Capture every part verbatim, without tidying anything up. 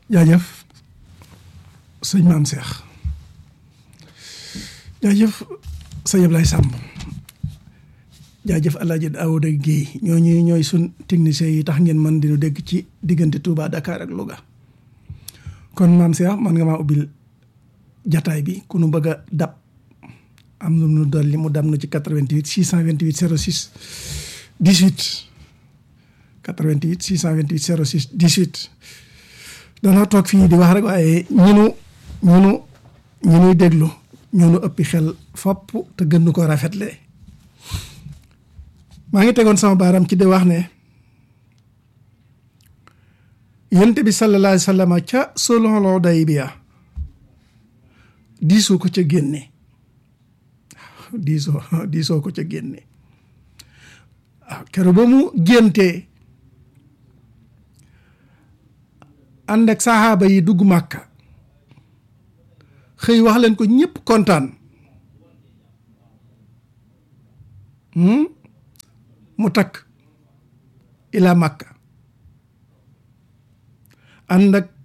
jaajëf sëñ Maam Cheikh jaajëf sëñ Ablaye Samb jaajëf Alaaji Daouda Guèye ñooñu ñooy sun techniciens yi tax ngeen mën dinu dégg ci diggante Touba Dakar ak Louga kon Maam Cheikh man nga maa ubbil jataay bi ku nu bëgg a dab am lu nu dolli mu dam na ci quatre-vingt-huit six cent vingt-huit zéro six dix-huit quatre-vingt-huit six cent vingt-huit zéro six dix-huit danaa toog fii di wax rek waaye ñunu ñunu ñu nuy déglu ñunu ëppi xel fopp te gën ko rafetle maa ngi tegoon sama baaram ci di wax ne yonent bi sallallahu alayhi wa sallam ca sulhul Hudaybiya diisoo ko ca génne diisoo diisoo ko ca génne waaw keroog ba mu géntee ànd ak saxaaba yi dugg Màkka xëy wax leen ko ñëpp kontaan mu takk ila Màkka ànd ak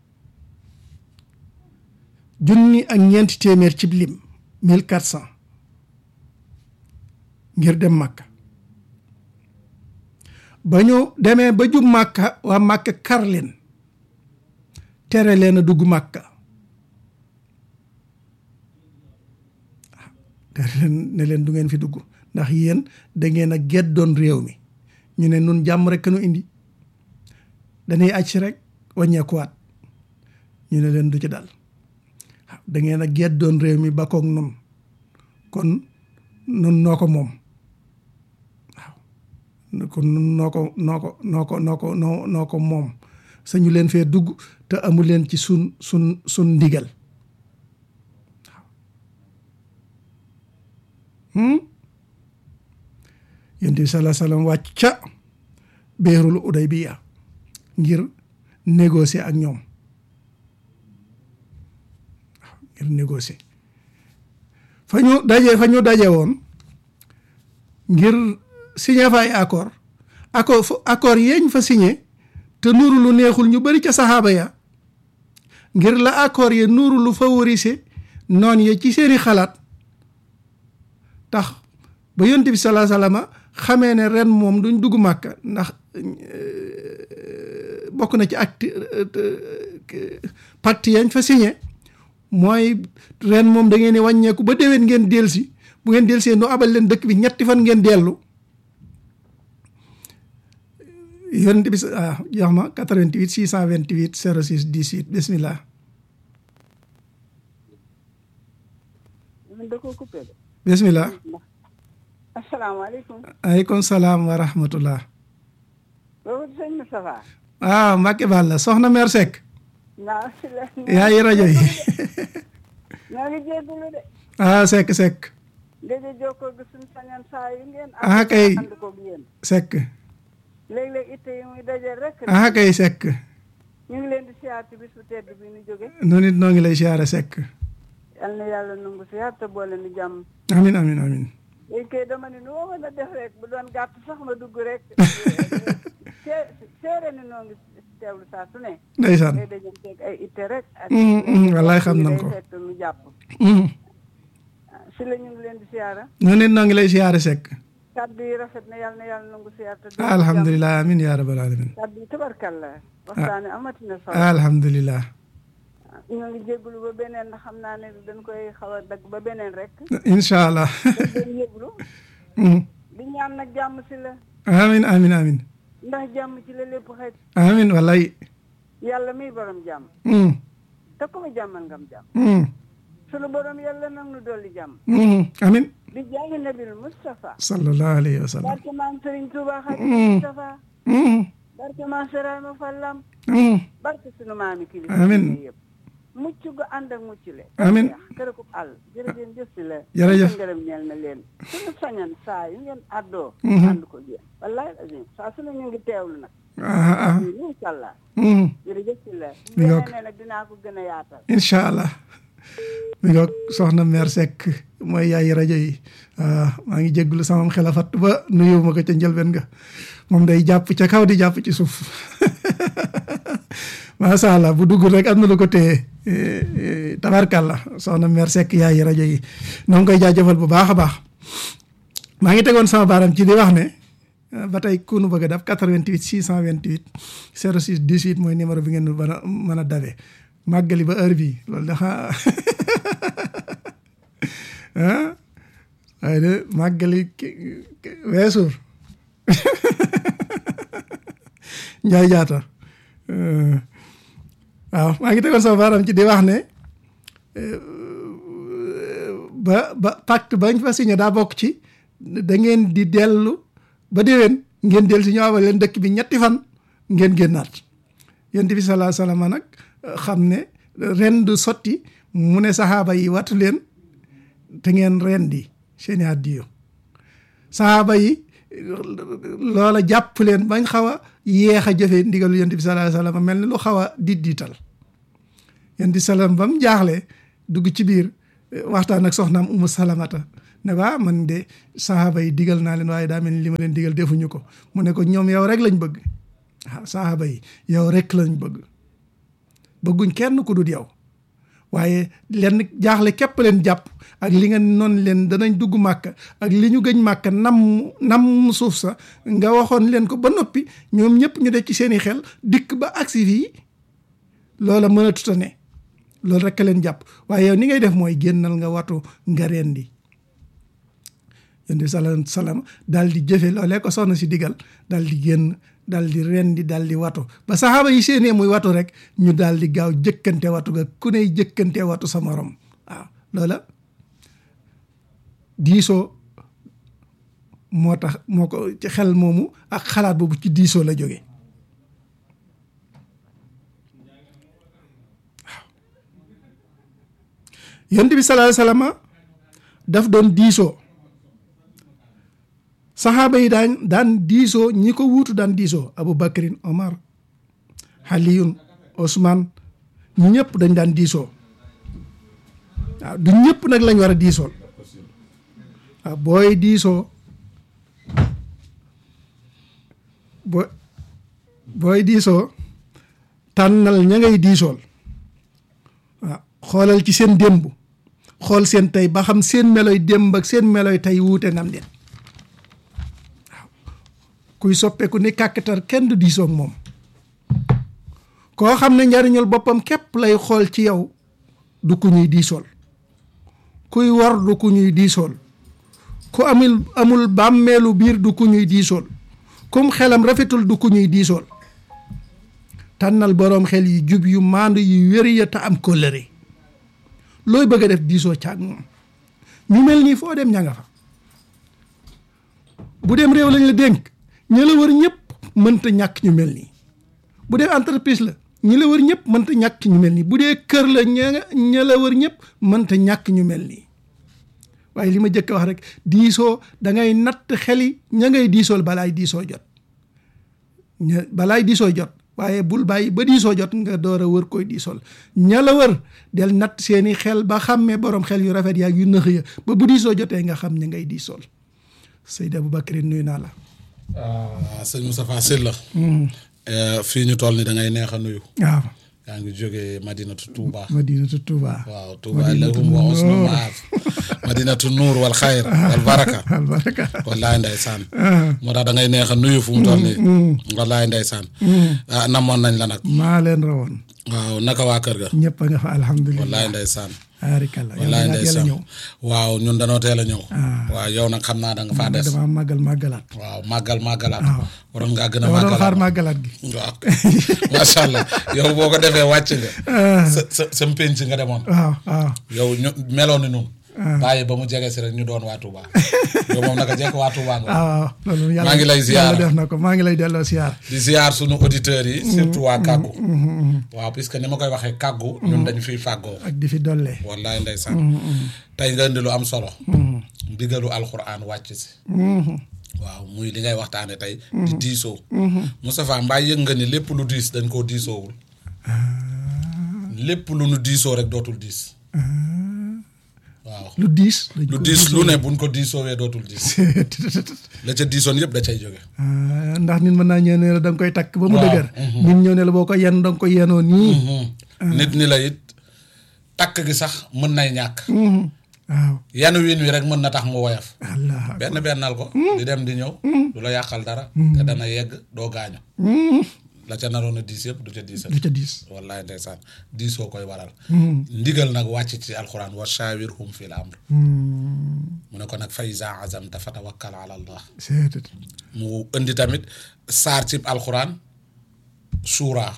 junni ak ñeenti téeméer ci lim mille quatre cent ngir dem Màkka ba ñu demee ba jub Màkka waa Màkka kar leen tere leen a dugg Màkka tere leen ne leen du ngeen fi dugg ndax yéen da ngeen a geddoon réew mi ñu ne nun jàmm rek nu indi dañuy aj si rek wàññeekuwaat ñu ne leen du ci dal da ngeen a geddoon réew mi ba koog nun kon nun noo ko moom waaw kon nun noo ko noo ko noo ko noo ko noo noo ko moom sañu leen fee dugg te amu leen ci sun sun sun ndigal waaw yonent bi sallallahu alayhi wa sallam wàcc ca Biirul Hudaybiya ngir négocier ak ñoom waaw ngir négocier fa ñu daje fa ñu daje woon ngir signé fa ay accord accord accord yeeñ fa signé te nuuru lu neexul ñu bari ca saxaaba ya ngir la accord ya nuuru lu favoriser noon ya ci seeni xalaat tax ba yonent bi sallallahu alayhi wa sallam xamee ne ren moom duñ dugg Màkka ndax bokk na ci acte pacte yañ fa signé mooy ren moom da ngeen di wàññeeku ba déwén ngeen delsi bu ngeen delsee nu abal leen dëkk bi ñetti fan ngeen dellu yonent bi ah jox ma quatre-vingt-huit six cent vingt-huit zéro six dix-huit bismillah bismillah asalaamaaleykum. aleykum salaam wa rahmatullah. loolu sëñ Moustapha. ah Mbacke Balla soxna Mère Seck. naa si la. yaa ngi rajo yi. ñoo ngi jégalu de. ah Seck Seck. léegi jokkoo gi suñu sañoon saa yu ngeen. ah kay ànd ko yéen. Seck. léeg-léeg itte yi muy daje rek. ah kay Seck. ñu ngi leen di siyaar ci bis bu tedd bi ñu jóge. noonu it noo ngi lay siyaare Seck. yal na yàlla nangu siyaar te boole ni jàmm. amin amin amin léegi kay dama ni nu ma mën a def rek bu doon gàtt sax ma dugg rek. seere ni noo ngi teewlu saa su ne. ndeysaan day dajanteeg ay itte rek. ak wallaay xam nañ ko. fekk nu jàpp. si la ñu ngi leen di siyaara. noonu it noo ngi lay siyaare Seck. kàddu yi rafet na yàlla na yàlla nangu siyaar te. alhamdulilah amin yaa rabbal alamin. kàddu yi tabarkalla. waxtaane amatina solo. alhamdulilah. ñoo ngi jégalu ba beneen ndax xam naa ne dañ koy xaw a dagg ba beneen rek. incha allah. dañ leen yëglu. di ñaan nag jàmm si la. amin amin amin ndax jàmm ci la lépp xëy. amin wallaay. yàlla miy borom jàmm. te ku mu jàmmal ngam jàmm. sunu borom yàlla nag nu dolli jàmm. amin di jàngi nabil Moustapha. sallallahu alayhi wa sallam. barke maam Serigne Touba Xaadimu Moustapha. barke maam Serayma Fallam. barke sunu maami kilifa. amin yëpp. mucc gu ànd ak mucc le. amin kërëkub àll jërëjëf jëf si la. jërëjëf ngërëm ñeel na leen. suñu sañan saa yu ngeen àddoo. ànd ko jéem wallaay azim saa su ne ñu ngi teewlu nag. ah ah incha allah. jërëjëf si la. mi ngoog ne nag dinaa ko gën a yaatal. incha allah mi ngoog soxna Mère Seck mooy yaay rajo yi waaw maa ngi jégglu sama xel a fatt ba nuyu ma ko ca njëlbeen nga moom day jàpp ca kaw di jàpp ci suuf macha allah bu dugg rek am na lu ko téye tabarkàlla soxna mère Seck yaay rajo yi noo ngi koy jaajëfal bu baax a baax maa ngi tegoon sama baaram ci di wax ne ba tey ku nu bëgg a def quatre-vingt-huit six cent vingt-huit zéro six dix-huit mooy numéro bi ngeen mën a mën a dabe màggali ba heure bii loolu dafa ah waaye de màggali weesuur njaay jaata waaw maa ngi tegoon sama baaram ci di wax ne ba ba pacte bañ fa signé daa bokk ci da ngeen di dellu ba déwén ngeen dellu si ñëwaat leen dëkk bi ñetti fan ngeen génnaat yonent bi sallallahu alayhi wasallam nag xam ne ren du sotti mu ne saxaaba yi wattu leen te ngeen ren di seeni addiyo saxaaba yi loola jàpp leen bañ xaw a yéex a jëfee ndigalu yonent bi sallallahu alayhi wasallam mel ni lu xaw a dit diital yonent bi salaam ba mu jaaxlee dugg ci biir waxtaan ak soxnaam Umu Salamata ne ko ah man de saxaaba yi digal naa leen waaye daa mel ni li ma leen digal defuñu ko mu ne ko ñoom yow rek lañ bëgg waaw saxaaba yi yow rek lañ bëgg bëgguñ kenn ku dul yow waaye lenn jaaxle képp leen jàpp ak li nga noonu leen danañ dugg màkka ak li ñu gëñ màkka nam nam suuf sa nga waxoon leen ko ba noppi ñoom ñëpp ñu def ci seeni xel dikk ba agsi fii loola mën a tuta ne loolu rek leen jàpp waaye yow ni ngay def mooy génnal nga watu nga rendi yonent bi salaam salaam daal di jëfe loolee ko soxna si digal daal di génn daal di rendi daal di watu ba saxaaba yi seenee muy watu rek ñu daal di gaaw jëkkante watu ga ku ney jëkkante watu sa morom waaw loola diisoo moo tax moo ko ci xel moomu ak xalaat boobu ci diisoo la jóge waaw yonent bi sallallahu alayhi wasallam daf doon diisoo saxaaba yi daan daan diisoo ñi ko wuutu daan diisoo Abu Bakrin Omar Aliyun Osman ñu ñëpp dañ daan diisoo waaw du ñëpp nag lañ war a diisool waaw booy diisoo boo booy diisoo tànnal ña ngay diisool waaw xoolal ci seen démb xool seen tey ba xam seen meloy démb ak seen meloy tey wuute nam den kuy soppeeku ni kàkkatar kenn du diisoog moom koo xam ne njariñul boppam képp lay xool ci yow du ku ñuy diisool kuy war du ku ñuy diisool ku amul amul bàmmeelu biir du ku ñuy diisool kum xelam rafetul du ku ñuy diisool tànnal boroom xel yi jub yu maandu yu wéri ya te am kóllëre looy bëgg a def diisoo caag moom ñu mel nii foo dem ña nga fa bu dem réew lañ la dénk ñi la wër ñëpp mënta ñàkk ñu mel nii bu dee entreprise la ñi la wër ñëpp mënta ñàkk ñu mel nii bu dee kër la ña ña la wër ñëpp mënta ñàkk ñu mel nii waaye li ma jëkk wax rek diisoo da ngay natt xeli ña ngay diisool balaay diisoo jot ña balaay diisoo jot waaye bul bàyyi ba diisoo jot nga door a wër koy diisool ña la wër del natt seeni xel ba xàmmee borom xel yu rafet yaag yu nëx ya ba bu diisoo jotee nga xam ña ngay diisool Seydi Aboubacry nuyu naa la. ah sëñ Moustapha Sylla fii ñu toll ni da ngay neex a nuyu. waaw yaa ngi jógee Madinatu Touba. Madinatu Touba. waaw Touba lahum wa husnu maab. Madinatu Nuur wal xayr wal baraka. wal baraka. wallaay ndeysaan. moo tax da ngay neex a nuyu fu mu toll nii. wallaay ndeysaan. ah namoon nañ la nag. maa leen rawoon. waaw naka waa kër ga. ñëpp a nga fa alhamdulilah. wallaay ndeysaan. arikalla wallaay ndeysaan waaw ñun danoo teel a ñëw. waaw yow nag xam naa da nga faa des. dama màggal màggalaat. waaw màggal màggalaat. waaw waroon ngaa gën a waroon màggalaat xaar màggalaat gi. waaw macha allah yow boo ko defee wàcc nga. sa sa sa penc nga demoon. waaw waaw. yow ñu meloon ni noonu. bàyyi ba mu jege si rek ñu doon waa Touba. yow moom naka jekk waa Touba nga. waaw loolu yàlla maa ngi lay ziar yàlla def na ko maa ngi lay delloo ziar. di ziar suñu auditeurs yi. surtout waa Kàggu. waaw puisque ni ma koy waxee Kàggu. ñun dañu fiy fàggoo. ak di fi dollee. wallaay ndeysaan. tey nga indi lu am solo. ndigalu alxuraan wàcc si. waaw muy li ngay waxtaane tey. di diisoo. Moustapha mbaa yëg nga ni lépp lu diis dañ koo diisoowul. lépp lu nu diisoo rek dootul diis. waaw lu diis dañ lu ko diis lu ne buñ ko diisoowee dootul diis la ca diisoon yëpp da cay jóge Ah, ndax nit mën naa ñëw ne la da nga koy takk ba mu Waaw. dëgër nit ñëw ne la boo ko yenn da nga koy yenoo nii nit ni la it takk gi sax mën nay ñàkk Mhm. waaw yanu wiin wi rek mën na tax mu woyof allah benn bennal ko di dem di ñëw du la yàqal dara te dana yegg doo gaañu la ca naroon a diis yëpp du ca diisal du ca diis wallaay ndeysaan diisoo koy waral ndigal nag wàcc ci alxuraan wa shaawirhum fil amr mu ne ko nag fa iza azamta fa tawakkal ala allah c'est mu indi tamit saar ci alxuraan suura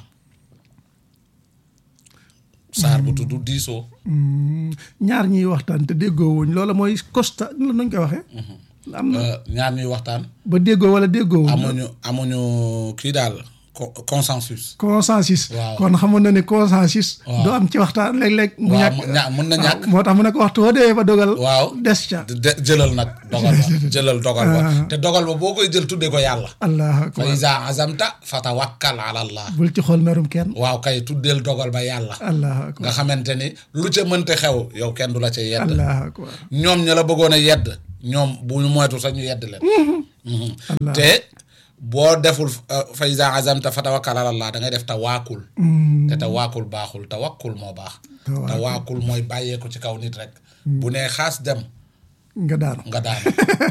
saar bu tudd diisoo ñaar ñuy waxtaan te déggoo wuñ loola mooy costa la nañ koy waxee am na Euh, ñaar ñuy waxtaan ba déggoo wala déggoo wuñ amuñu amuñu kii daal co- consensus consensus Waaw. kon xamoon na ne consensus Waaw. du am ci waxtaan léeg-léeg mu waaw ñàkk mu- ña- mun na ñàkk moo tax mu ne ko waxtu woo dee ba dogal waaw des ca de jëlal nag dogal ba jëlal dogal ba te dogal ba boo koy jël tuddee ko yàlla allah fa akbar iza azamta fa tawakkal ala allah bul ci xool merum kenn waaw kay tuddeel dogal ba yàlla allah nga akbar xamante ni lu ca mënte xew yow kenn du la ca yedd allah akbar ñoom ña la bëggoon a yedd ñoom bu ñu moytu sax ñu yedd leen Mhm. Allah. te boo deful euh, fa iza azamta fa tawakkal ala allah da ngay def tawaakul te tawaakul baaxul tawakkul moo baax Tawaakul. tawaakul mooy bàyyeeku ci kaw nit rek bu nee xaas dem nga daanu nga daan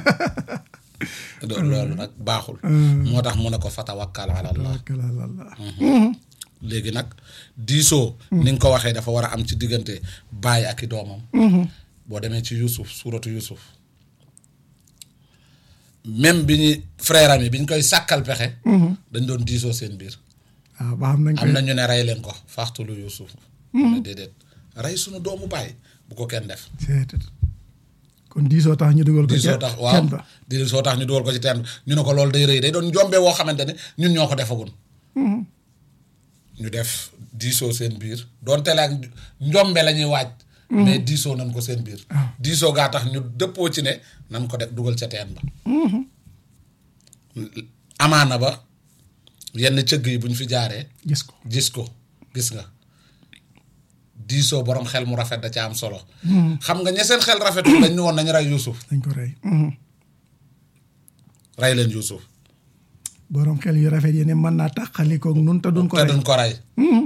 loolu nag baaxul moo tax mu ne ko fa tawakkal ala allah tawakkal ala allah léegi nag diisoo ni nga ko waxee dafa war a am ci diggante baay ak i doomam boo demee ci Yuusuf suuratu Yuusuf même bi ñu frère am yi bi ñu koy sàkkal pexe dañ doon diisoo seen biir waaw ba xam nañ am koy na ñu ne rey leen ko faxtulu Yuusuf ne déedéet rey sunu doomu baay bu ko kenn def c'est kon diisoo tax ñu dugal ko diisoo ca tax waaw teen ba diisoo tax ñu dugal ko ci teen ñu ne ko loolu day rëy day doon njombe woo xamante ne ñun ñoo ko defagun ñu def diisoo seen biir doonte la ak njombe la ñuy waaj mais diisoo nañ ko seen biir diisoo gaa tax ñu dëppoo ci ne nan ko def dugal ca teen ba amaana ba yenn cëgg yi bu ñu fi jaaree gis ko gis ko gis nga diisoo borom xel mu rafet da ca am solo xam nga ña seen xel rafetul dañ ñu woon nañu rey Yuusuf dañ ko rey rey leen Yuusuf borom xel yu rafet yi ne mën naa tàqalikoog nun te duñ ko te rey duñ ko rey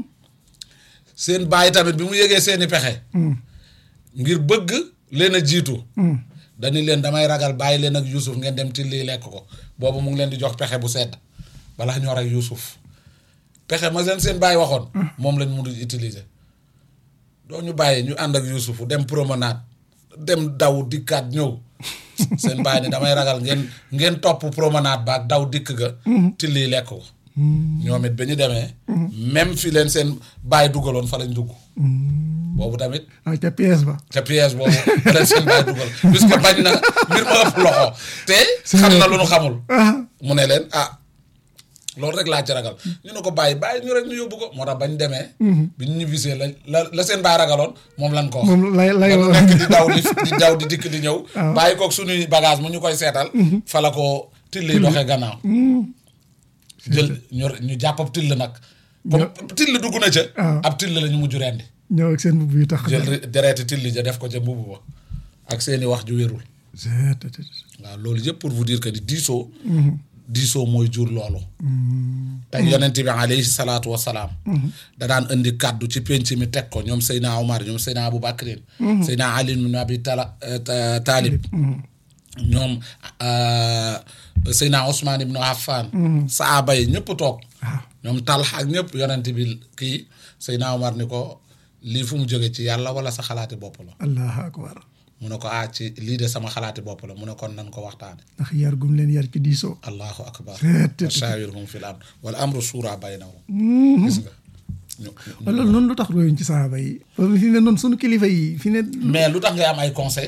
seen baay tamit bi mu yëgee seeni pexe ngir bëgg leen a jiitu dañu leen damay ragal bàyyi leen ak Yuusuf ngeen dem till yi lekk ko boobu mu ngi leen di jox pexe bu sedd balaa ñoo rey Yuusuf pexe ma seen seen baay waxoon moom lañ mun a utiliser doo ñu bàyyi ñu ànd ak Yuusuf dem promenade dem daw dikkaat ñëw seen baay ni damay ragal ngeen ngeen topp promenade ba ak daw dikk ga till yi lekk ko ñoom it ba ñu demee même fi leen seen baay dugaloon fa lañ dugg boobu tamit ah ca pièce ba ca pièce boobu fa leen seen baay dugal puisque bañ na mbir ma ëpp loxo te xam na lu nu xamul mu ne leen ah loolu rek laa ci ragal ñu ne ko bàyyi bàyyi ñu rek ñu yóbbu ko moo tax bañ demee bi ñu ñibbisee la la la seen baay ragaloon moom lañ ko wax moom lay lay ba nekk di daw di di daw di dikk di ñëw bàyyi kook suñuy bagage mu ñu koy seetal fa la ko tilli doxee gannaaw jël ñu ñu jàpp ab till nag comme till dugg na ca ab till la ñu mujj rendi ñëw ak seen mbubb yu tax jël dereeti tilli ja def ko ca mbubb ba ak seeni wax ju wérul waaw loolu yëpp pour vous dire que di diisoo diisoo mooy jur loolu tey yonent bi alayhi salaatu wasalaam da daan indi kàddu ci penc mi teg ko ñoom Seydina Omar ñoom Seydina Abu Bakrin Seydina Ali ibn Abi Talib ñoom Seydina Ousmane ibn Affan saaba yi ñëpp toog ñoom Talha ak ñëpp yonent bi kii Seydina Omar ni ko lii fu mu jóge ci yàlla wala sa xalaati bopp la allahu akbar mu ne ko ah ci lii de sama xalaati bopp la mu ne kon nan ko waxtaane ndax yar gum leen yar ci diisoo allahu akbar wa shaawirhum fil amr wal amru suura baynahum gis nga loolu noonu lu tax royuñ ci saaba yi fi ne noonu suñu kilifa yi fi ne mais lu tax ngay am ay conseil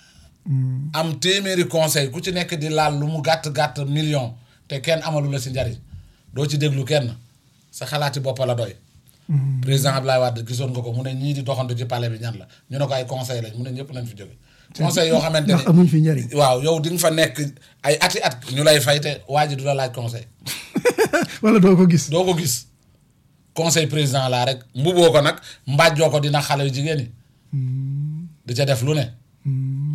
am téeméeri conseil ku ci nekk di laal lu mu gàtt-gàtt million te kenn amalu la si njariñ doo ci déglu kenn sa xalaati bopp la doy président Abdoulaye Wade gisoon nga ko mu ne ñii di doxantu ci palais bi ñan la ñu ne ko ay conseil lañ mu ne ñëpp nañ fi jóge conseil yoo xamante ni ndax amuñ fi njariñ waaw yow di nga fa nekk ay ati at ñu lay fay te waa ji du la laaj conseil wala doo ko gis doo ko gis conseil président laa rek mbuboo ko nag mbàjjoo ko dina xale yu jigéen ñi di ca def lu ne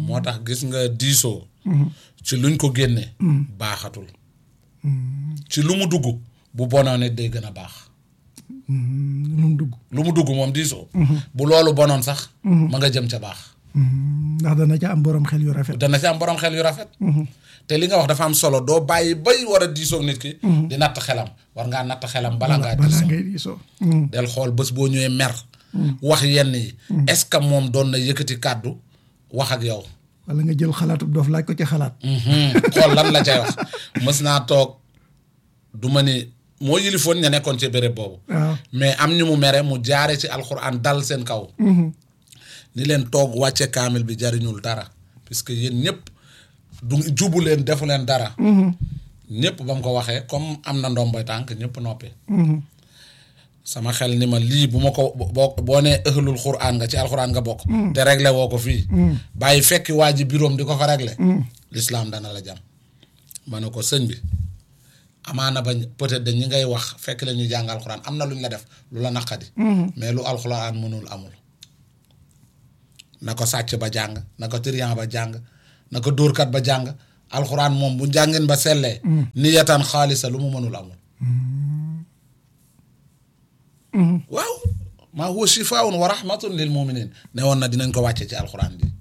moo tax gis nga diisoo ci luñ ko génne baaxatul ci lu mu dugg bu bonoon it day gën a baax lu mu dugg lu mu dugg moom diisoo bu loolu bonoon sax ma nga jëm ca baax ndax dana ca am borom xel yu rafet dana ca am borom xel yu rafet te li nga wax dafa am solo doo bàyyi bay war a diisoo nit ki di natt xelam war ngaa natt xelam bala ngaa diisoo del xool bés boo ñëwee mer wax yenn yi est-ce que moom doon na yëkkati kàddu wax ak yow wala nga jël xalaatu doof laaj ko ci xalaat xool lan la cay wax mës naa toog du ma ni moo yilifoon ña nekkoon ci béréb boobu mais am ñu mu mere mu jaare ci alxuraan dal seen kaw ni leen toog wàcce kaamil bi jariñul dara puisque yéen ñëpp du jubu leen defu leen dara ñëpp ba mu ko waxee comme am na ndomboy tànk ñëpp noppi sama xel ni ma lii bu ma ko boo boo nee ëhlul xuraan nga ci alxuraan nga bokk te réglé woo ko fii bàyyi fekki waa ji biroom di ko fa réglé l'islam dana la jam ma ne ko sëñ bi amaana bañ peut-être dañ ñi ngay wax fekk la ñuy jàng alxuraan am na lu ñu la def lu la naqadi mais lu alxuraan mënul amul na ko sàcc ba jàng na ko tiriyan ba jàng na ko dóorkat ba jàng alxuraan moom bu jàngin ba sellee niyatan xaalisa lu mu mënul amul waaw maa huwa shifaa'un wa rahmatun lil mu'minin ne woon na dinañ ko wàcce ci alxuraan bi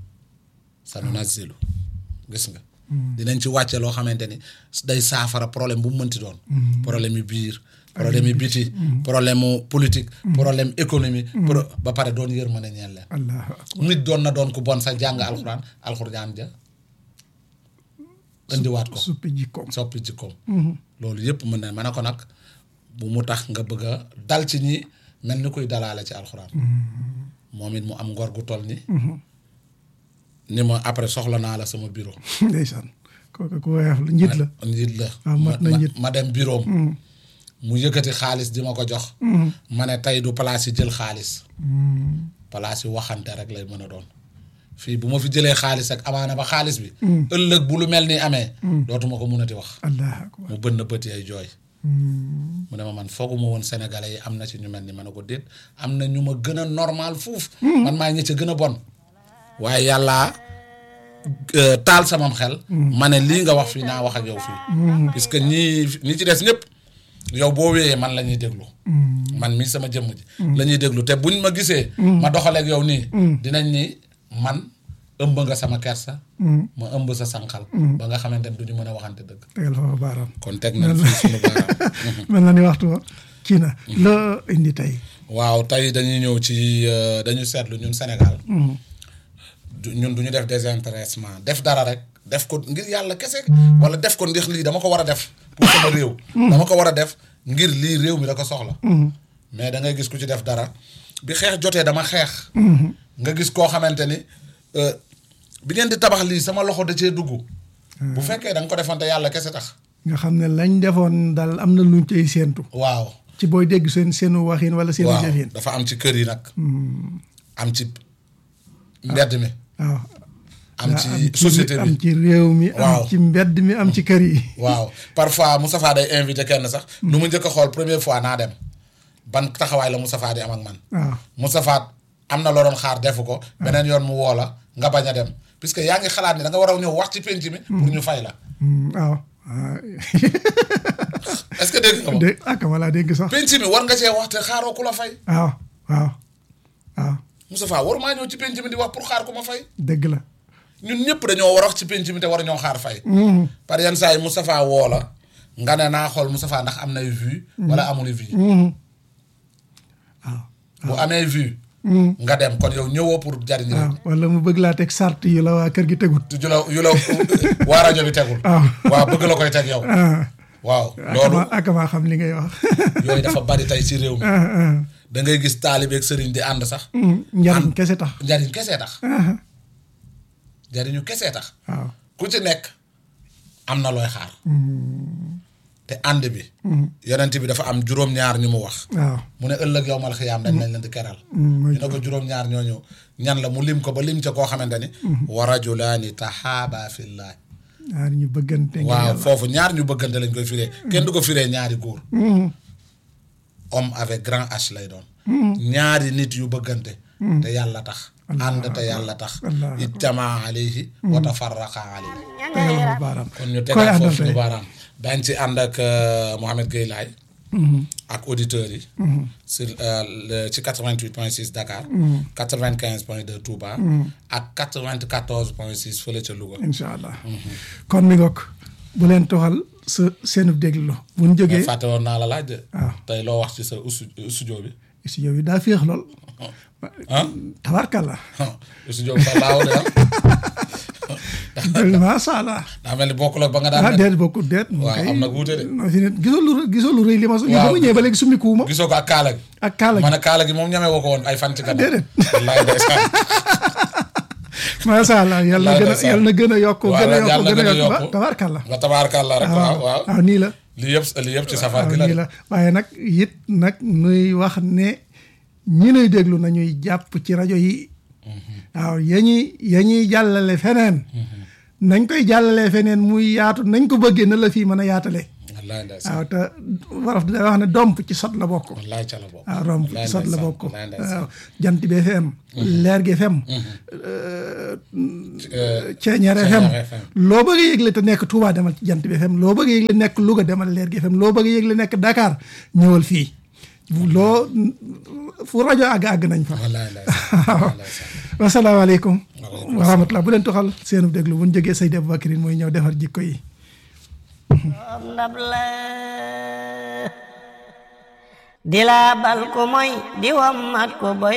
sa nunazzilu gis nga dinañ ci wàcce loo xamante ni day saafara problème bu mu mënti doon problème yu biir problème yu biti problème mu politique problème économie ba pare doon yërmande ñeel leen nit doon na doon ku bon sa jàng alxuraan alxuraan ja indiwaat ko soppi jikkoom soppi jikkoom loolu yëpp mën na ma ne ko nag bu mu tax nga bëgg a dal ci ñi mel ni kuy dalaale ci alxuraan moom it mu am ngor gu toll ni ni ma après soxla naa la sama bureau ndeysaan kooku ku woyof la njiit la njiit la mat na njiit ma dem bureau mu yëkkati xaalis di ma ko jox ma ne tey du place yi jël xaalis place yi waxante rek lay mën a doon fii bu ma fi jëlee xaalis ak amaana ba xaalis bi ëllëg bu lu mel ni amee dootuma ko mënati wax allah akbar mu bënn bëti ay jooy mu ne ma man fooguma woon sénégalais yi am na ci ñu mel ni ma ne ko déet am na ñu ma gën a normal fuuf man maa ñi ca gën a bon waaye yàlla taal samam xel ma ne lii nga wax fii naa wax ak yow fii puisque ñii ñi ci des ñëpp yow boo wéyee man la ñuy déglu man mii sama jëmm ji la ñuy déglu te buñ ma gisee ma doxaleeg yow nii dinañ ni man ëmb nga sama kersa ma ëmb sa sànqal ba nga xamante ne du ñu mën a waxante dëgg tegal foofu baaraam kon teg nañ fii suñu baaraam mel na ni waxtu kii na loo indi tey waaw tey dañuy ñëw ci dañu seetlu ñun Sénégal ñun du ñu def désintéressement def dara rek def ko ngir yàlla kese wala def ko ndax lii dama ko war a def pour sama réew dama ko war a def ngir lii réew mi da ko soxla mais da ngay gis ku ci def dara bi xeex jotee dama xeex nga gis koo xamante ni bi ngeen di tabax lii sama loxo da cee dugg bu fekkee da nga ko defoon te yàlla kese tax nga xam ne lañ defoon daal am na luñ cay séentu waaw ci booy dégg seen seenu waxin wala seenu waaw jëfin dafa am ci kër yi nag am ci mbedd mi waaw am ci société bi am ci réew mi waaw am ci mbedd mi am ci kër yi waaw parfois Moustapha day invité kenn sax lu mu njëkk a xool première fois naa dem ban taxawaay la Moustapha di am ak man waaw Moustapha am na loo doon xaar defu ko beneen yoon mu woo la nga bañ a dem puisque yaa ngi xalaat ni da nga war a ñëw wax ci penc mi pour ñu fay la waaw est-ce que dégg nga moom dé ak wala dégg sax penc mi war nga cee wax te xaaroo ku la fay waaw waaw waaw Moustapha warumaa ñëw ci penc mi di wax pour xaar ku ma fay dëgg la ñun ñëpp dañoo war a wax ci penc mi te war ñoo xaar fay par yenn saa yi Moustapha woo la nga ne naa xool Moustapha ndax am nay vue wala amul vue waaw bu amee vue nga dem kon yow ñëwoo pour jariñ waaw wala mu bëgg laa teg sart yu la waa kër gi tegut yu la yu la waa rajo bi tegul waaw bëgg la koy teg yow waaw loolu ak maa xam li ngay wax yooyu dafa bari tey ci réew mi da ngay gis taalibe ak sëriñ di ànd sax njariñ kese tax njariñ kese tax njariñu kese tax waaw ku ci nekk am na looy xaar te ànd bi yonent bi dafa am juróom-ñaar ñu mu wax waaw mu ne ëllëg yowmal xiyaam dañ lañ leen di keral ñu ne ko juróom-ñaar ñooñu ñan la mu lim ko ba lim ca koo xamante ni wa rajulaani tahaaba fillah ñaar ñu bëggante waaw foofu ñaar ñu bëggante lañ koy firee kenn du ko firee ñaari góor homme avec grand H lay doon ñaari nit yu bëggante te yàlla tax ànd te yàlla tax ijtamaa alayhi wa tafarraqa alayhi kon ñu tegaat foofu suñu baaraam dañ ci ànd ak Mohamed Gueye Laye ak auditeurs yi sur ci quatre-vingt-huit point six Dakar quatre-vingt-quinze point deux Touba ak quatre-vingt-quatorze point six fële ca Louga incha allah kon mi ngoog bu leen toxal sa seenu déglu bu ñu jógee fàtte woon naa la laaj de waaw tey loo wax ci sa studio bi studio bi daa féex lool ah tabarkalla studio bi sax laaw de macha allah daa mel ni bokkul ak ba nga daan ah déet bokkul déet waaw am na wuute de fi ne gisoo lu gisoo lu rëy li ma su ba mu ñëwee ba léegi summi kuuma gisoo ko ak kaala gi ak kaala gi ma ne kaala gi moom ñamee woo ko woon ay fan ci kanam déedéet wallaay ndeysaan macha allah yàlla na gën a yàlla na gën a yokk gën a yokk gën a yokk tabaarkalla nga tabaarkalla rek waaw waaw waaw nii la lii yëpp lii yëpp ci safar gi la nii la waaye nag it nag nuy wax ne ñi nuy déglu nañuy jàpp ci rajo yi waaw ya ñuy ya ñuy jàllale feneen nañ koy jàllalee feneen muy yaatu nañ ko bëggee na la fii mën a yaatale waaw te waraf da wax ne domp ci sot la bokk wallaay ca la bokk waaw domp ci sot la bokk waaw jant bi F M leer gi F M Ceeñeer F M loo bëgg a yëgle te nekk Touba demal ci jant bi F M loo bëgg a yëgle nekk Louga demal leer gi F M loo bëgg a yëgle nekk Dakar ñëwal fii loo fu rajo àgg àgg nañ fa waaw wasalaamaaleykum wa rahmatulah bu leen toxal seenu déglu bu ñu jógee Seydi Aboubacrine mooy ñëw defar jikko yi ndab la di la bal ko mooy di wam mat ko boy